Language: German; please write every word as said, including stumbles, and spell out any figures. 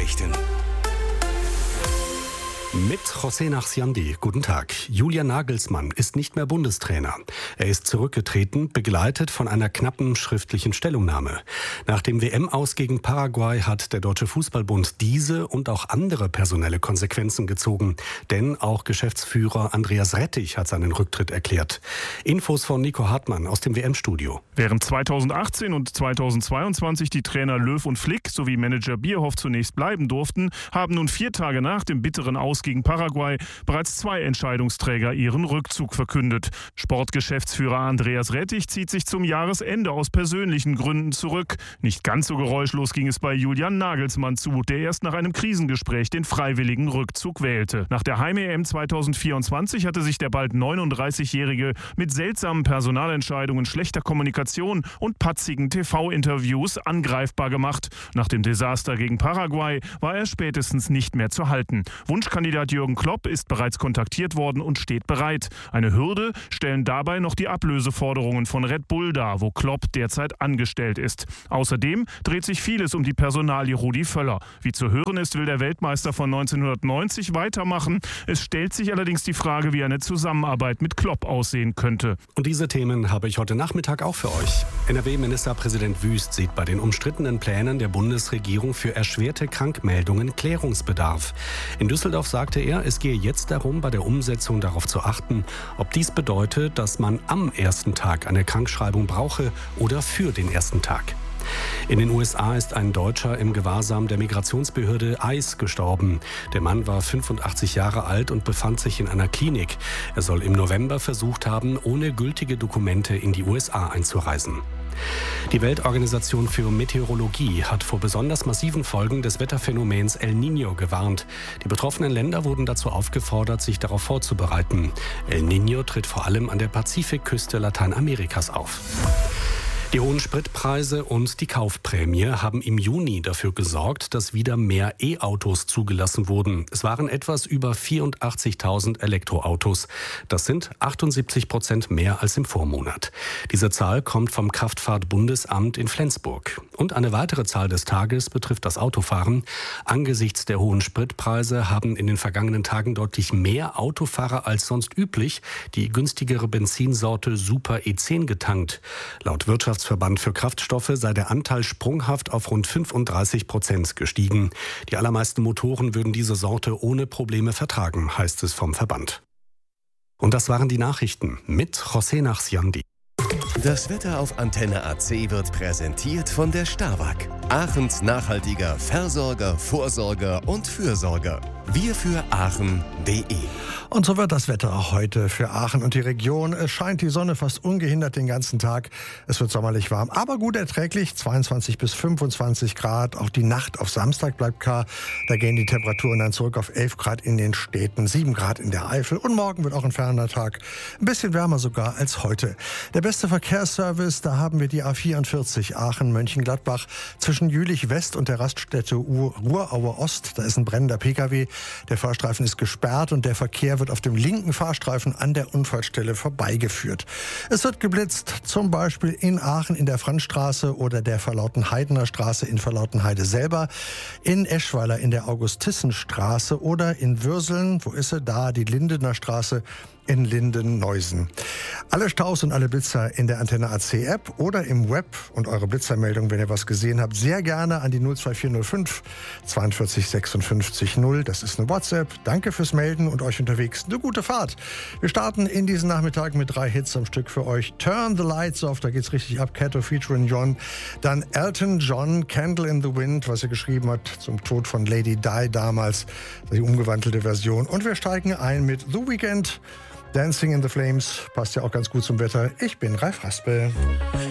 Nachrichten. Mit José Nachsiandi. Guten Tag. Julian Nagelsmann ist nicht mehr Bundestrainer. Er ist zurückgetreten, begleitet von einer knappen schriftlichen Stellungnahme. Nach dem W M-Aus gegen Paraguay hat der Deutsche Fußballbund diese und auch andere personelle Konsequenzen gezogen. Denn auch Geschäftsführer Andreas Rettich hat seinen Rücktritt erklärt. Infos von Nico Hartmann aus dem W M-Studio. Während zweitausendachtzehn und zweitausendzweiundzwanzig die Trainer Löw und Flick sowie Manager Bierhoff zunächst bleiben durften, haben nun vier Tage nach dem bitteren Aus gegen Paraguay bereits zwei Entscheidungsträger ihren Rückzug verkündet. Sportgeschäftsführer Andreas Rettich zieht sich zum Jahresende aus persönlichen Gründen zurück. Nicht ganz so geräuschlos ging es bei Julian Nagelsmann zu, der erst nach einem Krisengespräch den freiwilligen Rückzug wählte. Nach der Heim-E M zweitausendvierundzwanzig hatte sich der bald neununddreißigjährige mit seltsamen Personalentscheidungen, schlechter Kommunikation und patzigen T V-Interviews angreifbar gemacht. Nach dem Desaster gegen Paraguay war er spätestens nicht mehr zu halten. Wunschkandidat Jürgen Klopp ist bereits kontaktiert worden und steht bereit. Eine Hürde stellen dabei noch die Ablöseforderungen von Red Bull dar, wo Klopp derzeit angestellt ist. Außerdem dreht sich vieles um die Personalie Rudi Völler. Wie zu hören ist, will der Weltmeister von neunzehnhundertneunzig weitermachen. Es stellt sich allerdings die Frage, wie eine Zusammenarbeit mit Klopp aussehen könnte. Und diese Themen habe ich heute Nachmittag auch für euch. N R W-Ministerpräsident Wüst sieht bei den umstrittenen Plänen der Bundesregierung für erschwerte Krankmeldungen Klärungsbedarf. In Düsseldorf sagte er, es gehe jetzt darum, bei der Umsetzung darauf zu achten, ob dies bedeutet, dass man am ersten Tag eine Krankschreibung brauche oder für den ersten Tag. In den U S A ist ein Deutscher im Gewahrsam der Migrationsbehörde ICE gestorben. Der Mann war fünfundachtzig Jahre alt und befand sich in einer Klinik. Er soll im November versucht haben, ohne gültige Dokumente in die U S A einzureisen. Die Weltorganisation für Meteorologie hat vor besonders massiven Folgen des Wetterphänomens El Niño gewarnt. Die betroffenen Länder wurden dazu aufgefordert, sich darauf vorzubereiten. El Niño tritt vor allem an der Pazifikküste Lateinamerikas auf. Die hohen Spritpreise und die Kaufprämie haben im Juni dafür gesorgt, dass wieder mehr E-Autos zugelassen wurden. Es waren etwas über vierundachtzigtausend Elektroautos. Das sind achtundsiebzig Prozent mehr als im Vormonat. Diese Zahl kommt vom Kraftfahrtbundesamt in Flensburg. Und eine weitere Zahl des Tages betrifft das Autofahren. Angesichts der hohen Spritpreise haben in den vergangenen Tagen deutlich mehr Autofahrer als sonst üblich die günstigere Benzinsorte Super E zehn getankt. Laut Wirtschafts Verband für Kraftstoffe sei der Anteil sprunghaft auf rund fünfunddreißig Prozent gestiegen. Die allermeisten Motoren würden diese Sorte ohne Probleme vertragen, heißt es vom Verband. Und das waren die Nachrichten mit José Nachsiandi. Das Wetter auf Antenne A C wird präsentiert von der Starwag. Aachens nachhaltiger Versorger, Vorsorger und Fürsorger. Wir für Aachen punkt de. Und so wird das Wetter auch heute für Aachen und die Region. Es scheint die Sonne fast ungehindert den ganzen Tag. Es wird sommerlich warm, aber gut erträglich. zweiundzwanzig bis fünfundzwanzig Grad. Auch die Nacht auf Samstag bleibt klar. Da gehen die Temperaturen dann zurück auf elf Grad in den Städten, sieben Grad in der Eifel. Und morgen wird auch ein ferner Tag. Ein bisschen wärmer sogar als heute. Der beste Verkehrsservice, da haben wir die A vierundvierzig Aachen-Mönchengladbach zwischen Jülich West und der Raststätte Ruhraue Ost. Da ist ein brennender Pkw. Der Fahrstreifen ist gesperrt und der Verkehr wird auf dem linken Fahrstreifen an der Unfallstelle vorbeigeführt. Es wird geblitzt, zum Beispiel in Aachen in der Franzstraße oder der Verlautenheidener Straße in Verlautenheide selber, in Eschweiler in der August-Thyssen-Straße oder in Würseln, wo ist sie da, die Lindener Straße in Linden-Neusen. Alle Staus und alle Blitzer in der Antenne A C App oder im Web und eure Blitzermeldung, wenn ihr was gesehen habt, sehr gerne an die null zwei vier null fünf zweiundvierzig sechsundfünfzig null. Das ist eine WhatsApp. Danke fürs Melden und euch unterwegs eine gute Fahrt. Wir starten in diesen Nachmittag mit drei Hits am Stück für euch. Turn the Lights Off, da geht's richtig ab. Kato featuring John. Dann Elton John, Candle in the Wind, was er geschrieben hat zum Tod von Lady Di damals. Die umgewandelte Version. Und wir steigen ein mit The Weeknd. Dancing in the Flames, passt ja auch ganz gut zum Wetter. Ich bin Ralf Raspel.